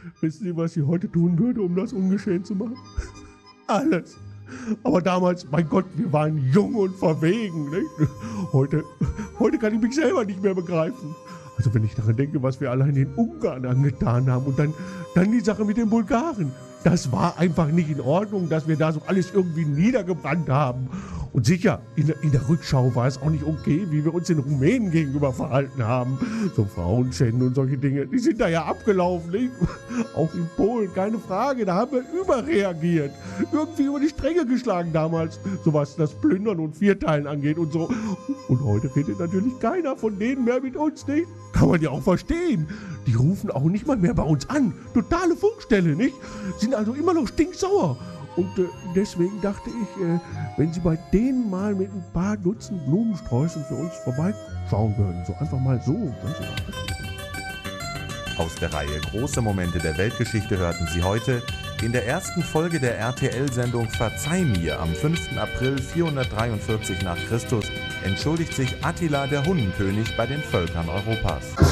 Wissen Sie, was ich heute tun würde, um das ungeschehen zu machen? Alles. Aber damals, mein Gott, wir waren jung und verwegen. Nicht? Heute kann ich mich selber nicht mehr begreifen. Also wenn ich daran denke, was wir allein den Ungarn angetan haben und dann die Sache mit den Bulgaren. Das war einfach nicht in Ordnung, dass wir da so alles irgendwie niedergebrannt haben. Und sicher, in der Rückschau war es auch nicht okay, wie wir uns den Rumänen gegenüber verhalten haben. So Frauenschänden und solche Dinge, die sind da ja abgelaufen. Nicht? Auch in Polen, keine Frage, da haben wir überreagiert. Irgendwie über die Stränge geschlagen damals, so was das Plündern und Vierteilen angeht und so. Und heute redet natürlich keiner von denen mehr mit uns, nicht? Kann man ja auch verstehen. Die rufen auch nicht mal mehr bei uns an. Totale Funkstelle, nicht? Sind also immer noch stinksauer. Und deswegen dachte ich, wenn Sie bei denen mal mit ein paar Dutzend Blumensträußen für uns vorbeischauen würden. So einfach mal so. Ganz Aus der Reihe Große Momente der Weltgeschichte hörten Sie heute in der ersten Folge der RTL-Sendung Verzeih mir am 5. April 443 nach Christus entschuldigt sich Attila der Hunnenkönig bei den Völkern Europas.